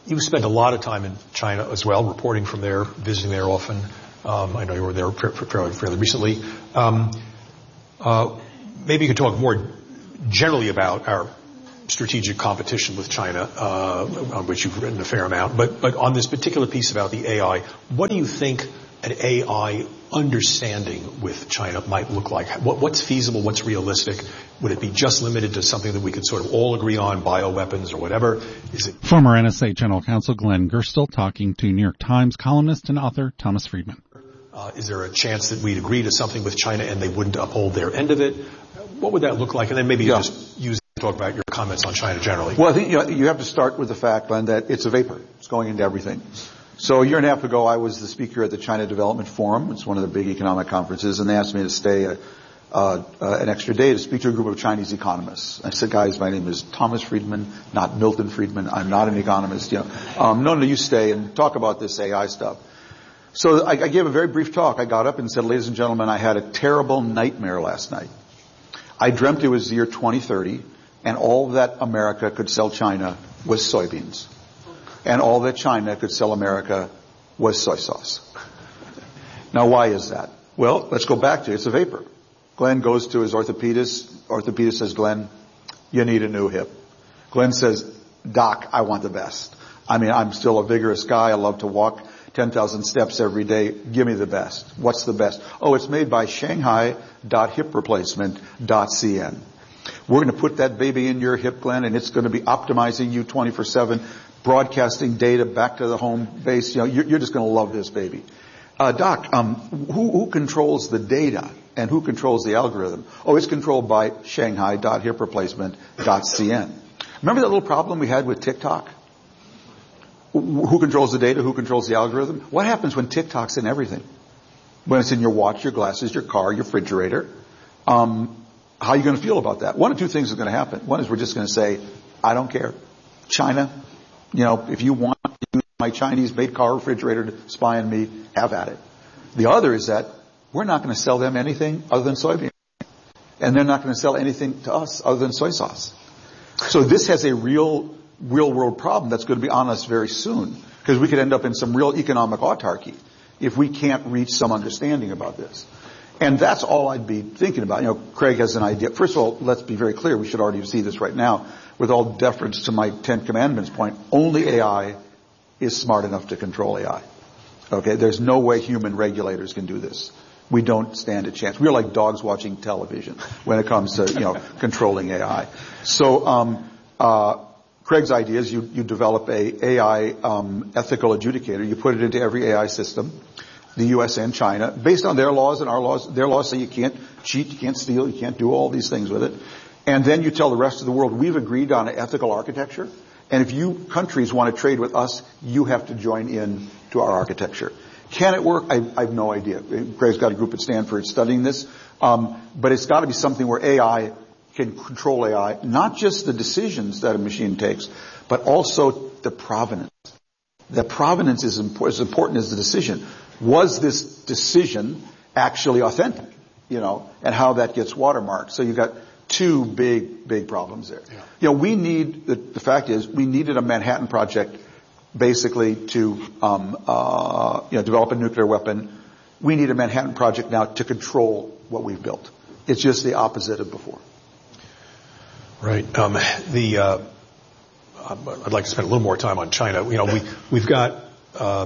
you've spent a lot of time in China as well, reporting from there, visiting there often. Um, I know you were there fairly, fairly recently. Um, uh, maybe you could talk more generally about our strategic competition with China, uh, on which you've written a fair amount. But, but on this particular piece about the A I, what do you think an A I understanding with China might look like? What, what's feasible? What's realistic? Would it be just limited to something that we could sort of all agree on, bioweapons or whatever? Is it former N S A General Counsel Glenn Gerstle talking to New York Times columnist and author Thomas Friedman. Uh, is there a chance that we'd agree to something with China and they wouldn't uphold their end of it? What would that look like? And then maybe you yeah. just use to talk about your comments on China generally. Well, I think you know, you have to start with the fact, Glenn, that it's a vapor. It's going into everything. So a year and a half ago, I was the speaker at the China Development Forum. It's one of the big economic conferences, and they asked me to stay a, uh, uh, an extra day to speak to a group of Chinese economists. I said, guys, my name is Thomas Friedman, not Milton Friedman. I'm not an economist. You know, um, no, no, you stay and talk about this A I stuff. So I, I gave a very brief talk. I got up and said, ladies and gentlemen, I had a terrible nightmare last night. I dreamt it was the year twenty thirty, and all that America could sell China was soybeans. And all that China could sell America was soy sauce. Now, why is that? Well, let's go back to it. It's a vapor. Glenn goes to his orthopedist. Orthopedist says, Glenn, you need a new hip. Glenn says, Doc, I want the best. I mean, I'm still a vigorous guy. I love to walk ten thousand steps every day. Give me the best. What's the best? Oh, it's made by Shanghai dot hip replacement dot c n. We're going to put that baby in your hip, Glenn, and it's going to be optimizing you twenty-four seven, broadcasting data back to the home base. You know, you're, you're just going to love this baby. Uh, Doc, um, who, who controls the data and who controls the algorithm? Oh, it's controlled by Shanghai dot hip replacement dot c n. Remember that little problem we had with TikTok? Who controls the data? Who controls the algorithm? What happens when TikTok's in everything? When it's in your watch, your glasses, your car, your refrigerator? Um, how are you going to feel about that? One of two things is going to happen. One is we're just going to say, I don't care. China, you know, if you want to use my Chinese-made car refrigerator to spy on me, have at it. The other is that we're not going to sell them anything other than soybeans. And they're not going to sell anything to us other than soy sauce. So this has a real... real world problem that's going to be on us very soon, because we could end up in some real economic autarky if we can't reach some understanding about this. And that's all I'd be thinking about. You know, Craig has an idea. First of all, let's be very clear. We should already see this right now. With all deference to my Ten Commandments point, only A I is smart enough to control A I. Okay? There's no way human regulators can do this. We don't stand a chance. We're like dogs watching television when it comes to, you know, controlling A I. So, um, uh, Craig's idea is you, you develop a AI um, ethical adjudicator. You put it into every A I system, the U S and China, based on their laws and our laws. Their laws say you can't cheat, you can't steal, you can't do all these things with it. And then you tell the rest of the world, we've agreed on an ethical architecture. And if you countries want to trade with us, you have to join in to our architecture. Can it work? I, I have no idea. Craig's got a group at Stanford studying this. Um, but it's got to be something where A I can control A I, not just the decisions that a machine takes, but also the provenance. The provenance is impo- as important as the decision. Was this decision actually authentic? You know, and how that gets watermarked. So you've got two big, big problems there. Yeah. You know, we need, the, the fact is, we needed a Manhattan Project basically to, um, uh, you know, develop a nuclear weapon. We need a Manhattan Project now to control what we've built. It's just the opposite of before. Right. Um, the uh, I'd like to spend a little more time on China. You know, we we've got uh,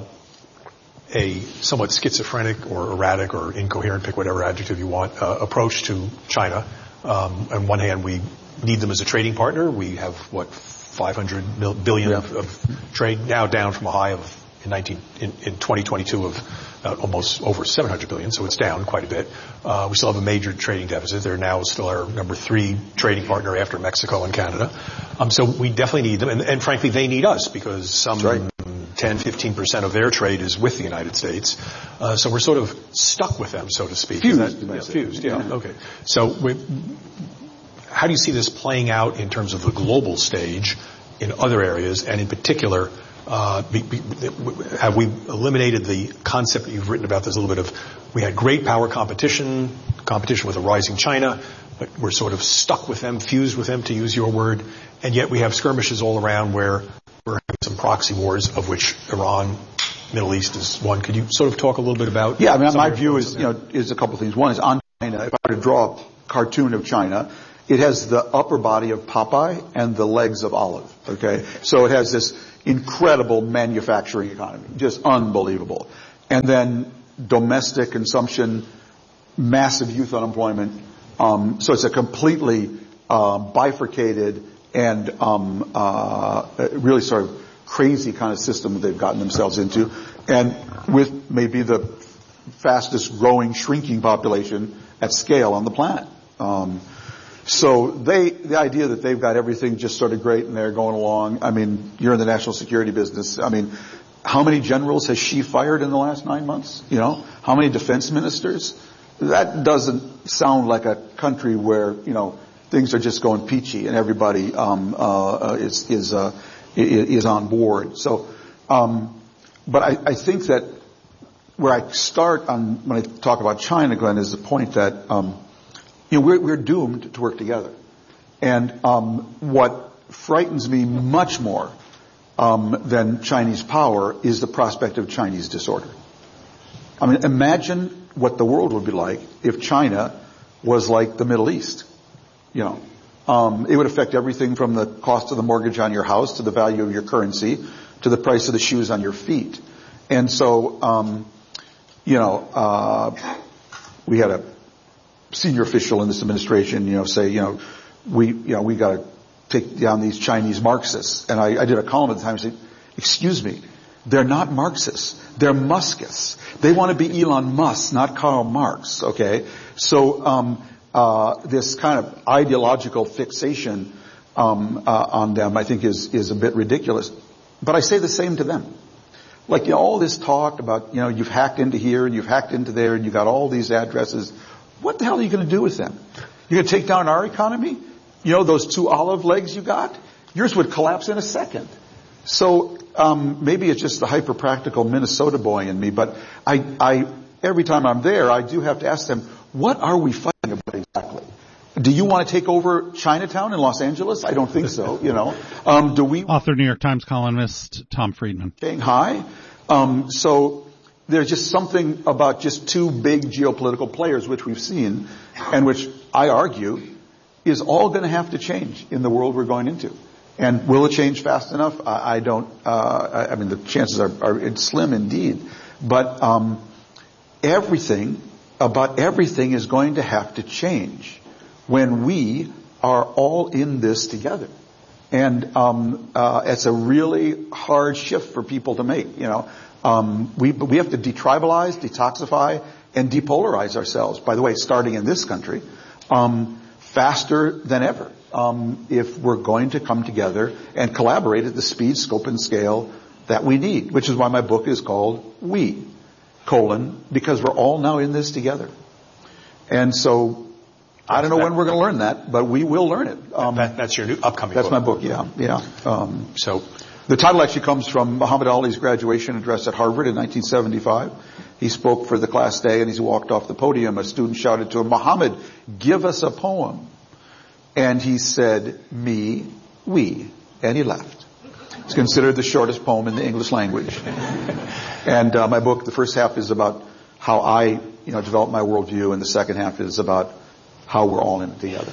a somewhat schizophrenic or erratic or incoherent, pick whatever adjective you want, uh, approach to China. Um, on one hand, we need them as a trading partner. We have what five hundred billion yeah. of, of trade, now down from a high of in nineteen in, in twenty twenty-two of uh, almost over seven hundred billion, so it's down quite a bit. Uh, we still have a major trading deficit. They're now still our number three trading partner after Mexico and Canada. Um, so we definitely need them, and, and frankly, they need us because some right. ten, fifteen percent of their trade is with the United States. Uh, so we're sort of stuck with them, so to speak. Fused. That, yeah, fused, yeah, yeah. Okay. So we, how do you see this playing out in terms of the global stage in other areas, and in particular, Uh, be, be, have we eliminated the concept that you've written about? There's a little bit of, we had great power competition, competition with a rising China, but we're sort of stuck with them, fused with them, to use your word, and yet we have skirmishes all around where we're having some proxy wars, of which Iran, Middle East is one. Could you sort of talk a little bit about? Yeah, I mean, my view is, you know, is a couple of things. One is on China. If I were to draw a cartoon of China, it has the upper body of Popeye and the legs of Olive. Okay, so it has this incredible manufacturing economy, just unbelievable, and then domestic consumption, massive youth unemployment. Um, so it's a completely uh, bifurcated and um, uh, really sort of crazy kind of system that they've gotten themselves into, and with maybe the fastest growing shrinking population at scale on the planet. Um, so they, the idea that they've got everything just sort of great and they're going along. I mean, you're in the national security business. I mean, how many generals has she fired in the last nine months? You know, how many defense ministers? That doesn't sound like a country where, you know, things are just going peachy and everybody um, uh, is is uh, is on board. So, um, but I, I think that where I start on when I talk about China, Glenn, is the point that um, you know we're, we're doomed to work together, and um, what frightens me much more um, than Chinese power is the prospect of Chinese disorder. I mean, imagine what the world would be like if China was like the Middle East. You know, um, it would affect everything from the cost of the mortgage on your house to the value of your currency to the price of the shoes on your feet. And so, um, you know, uh, we had a senior official in this administration, you know, say, you know, we, you know, we got to take down these Chinese Marxists. And I, I did a column at the time saying, excuse me, they're not Marxists. They're Muskists. They want to be Elon Musk, not Karl Marx. Okay, so um, uh, this kind of ideological fixation um, uh, on them, I think, is is a bit ridiculous. But I say the same to them. Like, you know, all this talk about, you know, you've hacked into here and you've hacked into there and you got all these addresses. What the hell are you going to do with them? You're going to take down our economy? You know, those two olive legs you got? Yours would collapse in a second. So um, maybe it's just the hyper-practical Minnesota boy in me, but I, I, every time I'm there, I do have to ask them, what are we fighting about exactly? Do you want to take over Chinatown in Los Angeles? I don't think so, you know. Um, do we... Author, New York Times columnist Tom Friedman. Shanghai. Um, so there's just something about just two big geopolitical players, which we've seen, and which I argue is all going to have to change in the world we're going into. And will it change fast enough? I, I don't. Uh, I, I mean, the chances are, are slim indeed. But um, everything about everything is going to have to change when we are all in this together. And um, uh, it's a really hard shift for people to make. You know, um, we we have to detribalize, detoxify, and depolarize ourselves. By the way, starting in this country, um, faster than ever. Um, if we're going to come together and collaborate at the speed, scope, and scale that we need, which is why my book is called We, colon, because we're all now in this together. And so, I don't know when we're going to learn that, but we will learn it. Um, that, that's your new upcoming that's book. That's my book, yeah, yeah. Um, so, the title actually comes from Muhammad Ali's graduation address at Harvard in nineteen seventy-five. He spoke for the class day, and as he walked off the podium, a student shouted to him, "Muhammad, give us a poem." And he said, "Me, we," and he left. It's considered the shortest poem in the English language. And uh, my book, the first half is about how I, you know, developed my worldview, and the second half is about how we're all in it together.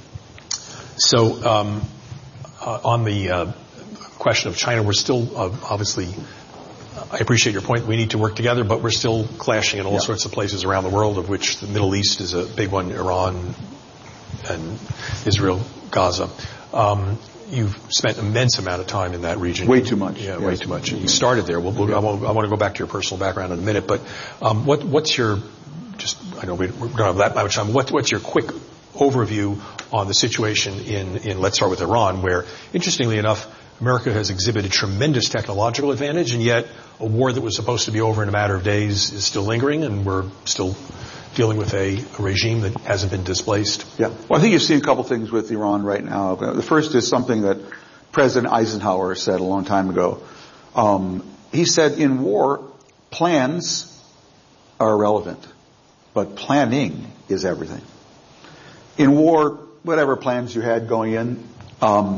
So, um, uh, on the uh, question of China, we're still uh, obviously. I appreciate your point. We need to work together, but we're still clashing in all yeah. sorts of places around the world, of which the Middle East is a big one. Iran. And Israel, Gaza. Um, you've spent an immense amount of time in that region. Way too much. Yeah, yes. way too much. And you started there. We'll, we'll, I, want, I want to go back to your personal background in a minute, but um, what, what's your, just, I know we don't have that much time, what, what's your quick overview on the situation in, in, let's start with Iran, where, interestingly enough, America has exhibited tremendous technological advantage, and yet a war that was supposed to be over in a matter of days is still lingering, and we're still dealing with a, a regime that hasn't been displaced. Yeah. Well, I think you've seen a couple things with Iran right now. The first is something that President Eisenhower said a long time ago. Um, he said, in war, plans are irrelevant, but planning is everything. In war, whatever plans you had going in, um,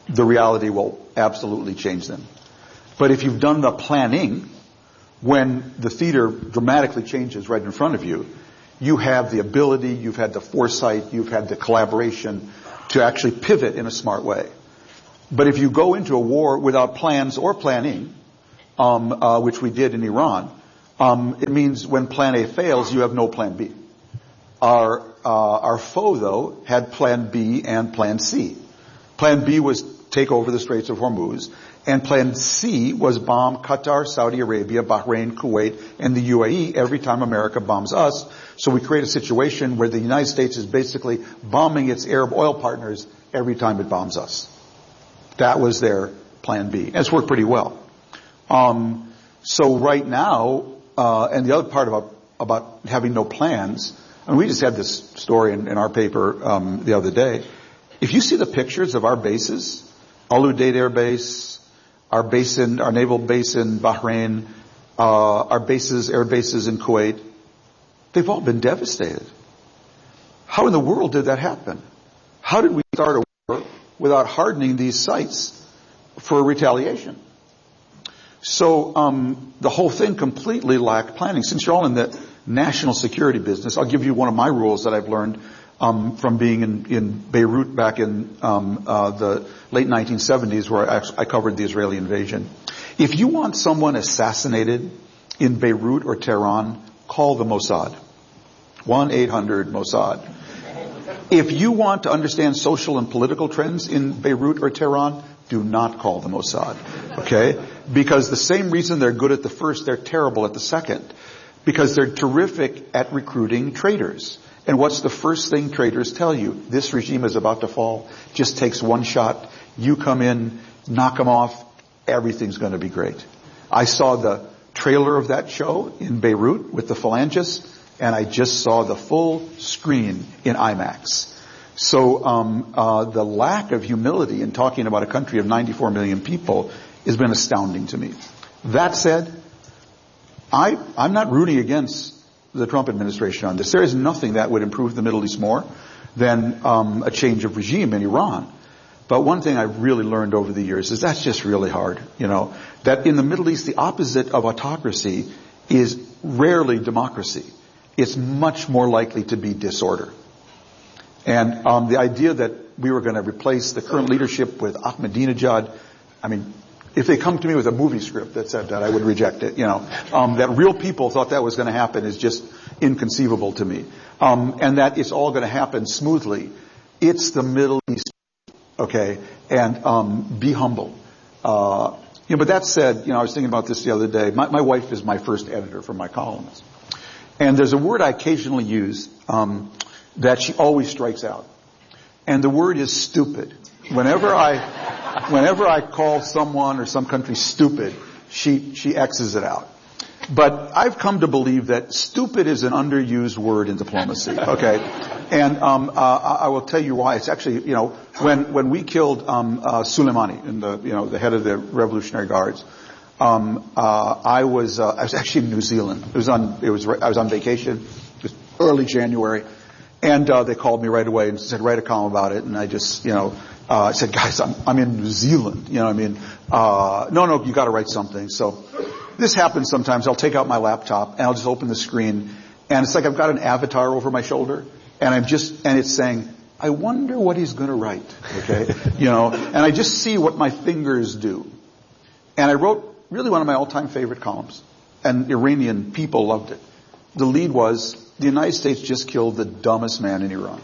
the reality will absolutely change them. But if you've done the planning, when the theater dramatically changes right in front of you, you have the ability, you've had the foresight, you've had the collaboration to actually pivot in a smart way. But if you go into a war without plans or planning, um, uh, which we did in Iran, um, it means when plan A fails, you have no plan B. Our, uh, our foe, though, had plan B and plan C. Plan B was take over the Straits of Hormuz, and plan C was bomb Qatar, Saudi Arabia, Bahrain, Kuwait, and the U A E every time America bombs us. So we create a situation where the United States is basically bombing its Arab oil partners every time it bombs us. That was their plan B. And it's worked pretty well. Um, so right now, uh, and the other part about, about having no plans, I mean, we just had this story in, in our paper um, the other day. If you see the pictures of our bases, Al Udeid Air Base, our base in, our naval base in Bahrain, uh, our bases, air bases in Kuwait, they've all been devastated. How in the world did that happen? How did we start a war without hardening these sites for retaliation? So um, the whole thing completely lacked planning. Since you're all in the national security business, I'll give you one of my rules that I've learned um, from being in, in Beirut back in um, uh, the late nineteen seventies, where I, I covered the Israeli invasion. If you want someone assassinated in Beirut or Tehran, call the Mossad. one eight hundred Mossad. If you want to understand social and political trends in Beirut or Tehran, do not call the Mossad. Okay? Because the same reason they're good at the first, they're terrible at the second. Because they're terrific at recruiting traitors. And what's the first thing traitors tell you? This regime is about to fall. Just takes one shot. You come in, knock them off. Everything's going to be great. I saw the trailer of that show in Beirut with the phalangists, and I just saw the full screen in IMAX. So um, uh, the lack of humility in talking about a country of ninety-four million people has been astounding to me. That said, I, I'm not rooting against the Trump administration on this. There is nothing that would improve the Middle East more than um, a change of regime in Iran. But one thing I've really learned over the years is that's just really hard. You know, that in the Middle East, the opposite of autocracy is rarely democracy. It's much more likely to be disorder. And um, the idea that we were going to replace the current leadership with Ahmadinejad, I mean, if they come to me with a movie script that said that, I would reject it. You know, um, that real people thought that was going to happen is just inconceivable to me. Um, and that it's all going to happen smoothly. It's the Middle East, okay? And um, be humble. Uh, you know, but that said, you know, I was thinking about this the other day. My, my wife is my first editor for my columns, and there's a word I occasionally use um, that she always strikes out, and the word is stupid. Whenever I Whenever I call someone or some country stupid, she, she X's it out. But I've come to believe that stupid is an underused word in diplomacy, okay? And, um, uh, I will tell you why. It's actually, you know, when, when we killed, um, uh, Soleimani, in the, you know, the head of the Revolutionary Guards, um, uh, I was, uh, I was actually in New Zealand. It was on, it was, I was on vacation. It was early January. And, uh, they called me right away and said, write a column about it. And I just, you know, Uh, I said, guys, I'm, I'm in New Zealand. You know what I mean? Uh, no, no, you got to write something. So this happens sometimes. I'll take out my laptop and I'll just open the screen, and it's like I've got an avatar over my shoulder, and I'm just, and it's saying, I wonder what he's going to write. Okay, you know, and I just see what my fingers do. And I wrote really one of my all-time favorite columns, and Iranian people loved it. The lead was, the United States just killed the dumbest man in Iran.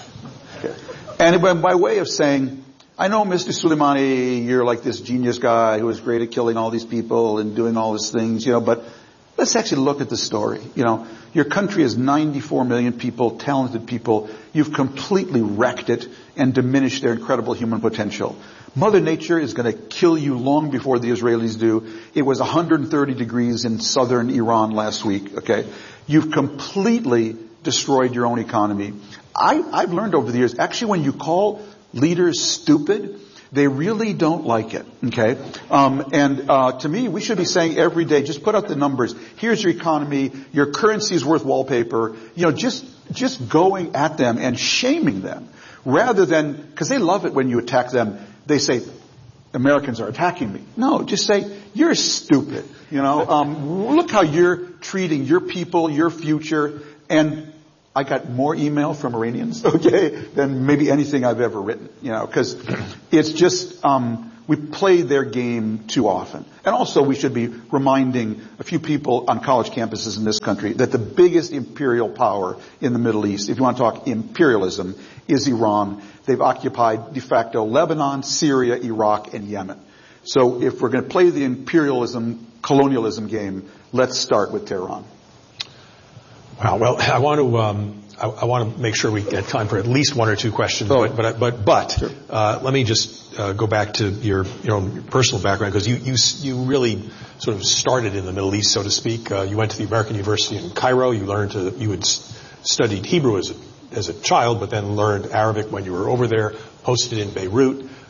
Okay. And it went by way of saying, I know, Mister Soleimani, you're like this genius guy who was great at killing all these people and doing all these things, you know, but let's actually look at the story. You know, your country has ninety-four million people, talented people. You've completely wrecked it and diminished their incredible human potential. Mother Nature is going to kill you long before the Israelis do. It was one hundred thirty degrees in southern Iran last week, okay? You've completely destroyed your own economy. I, I've learned over the years, actually when you call leaders stupid, they really don't like it, okay? Um, and uh, to me, we should be saying every day, just put out the numbers. Here's your economy. Your currency is worth wallpaper. You know, just just going at them and shaming them rather than, because they love it when you attack them. they say, Americans are attacking me. No, just say, you're stupid. You know, um, look how you're treating your people, your future, and I got more email from Iranians, okay, than maybe anything I've ever written, you know, because it's just, um, we play their game too often. And also we should be reminding a few people on college campuses in this country that the biggest imperial power in the Middle East, if you want to talk imperialism, is Iran. They've occupied de facto Lebanon, Syria, Iraq, and Yemen. So if we're going to play the imperialism, colonialism game, let's start with Tehran. Wow. Well, I want to um, I, I want to make sure we get time for at least one or two questions. Oh. But but but, but Sure. uh, let me just uh, go back to your your own personal background, because you you you really sort of started in the Middle East, so to speak. Uh, you went to the American University in Cairo. You learned to you had studied Hebrew as a as a child, but then learned Arabic when you were over there. Posted in Beirut.